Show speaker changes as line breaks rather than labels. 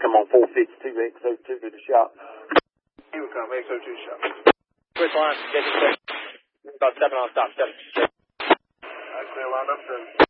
I'm on 452 XO2 to the shop.
Here we come, XO2 shop.
Quick line, get it. About 7 on stop, 7.
Clear line up, 7.